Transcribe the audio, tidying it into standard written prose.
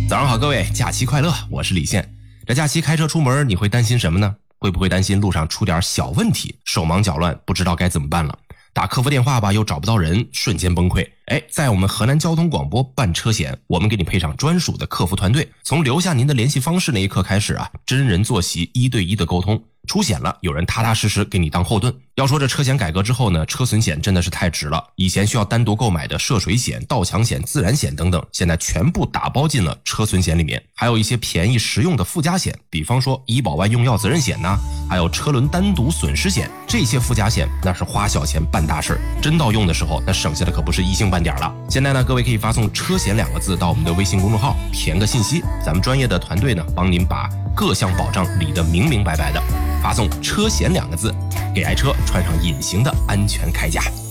早上好，各位，假期快乐，我是李现。这假期开车出门，你会担心什么呢？会不会担心路上出点小问题，手忙脚乱，不知道该怎么办了？打客服电话吧，又找不到人，瞬间崩溃。在我们河南交通广播办车险，我们给你配上专属的客服团队，从留下您的联系方式那一刻开始啊，真人坐席1对1的沟通。出险了，有人踏踏实实给你当后盾。要说这车险改革之后呢，车损险真的是太值了。以前需要单独购买的涉水险、盗抢险、自燃险等等，现在全部打包进了车损险里面。还有一些便宜实用的附加险，比方说医保外用药责任险呐，还有车轮单独损失险，这些附加险那是花小钱办大事，真到用的时候，那省下的可不是一星半点了。现在呢，各位可以发送车险2个字到我们的微信公众号，填个信息，咱们专业的团队呢，帮您把各项保障理得明明白白的。发送车险2个字，给爱车穿上隐形的安全铠甲。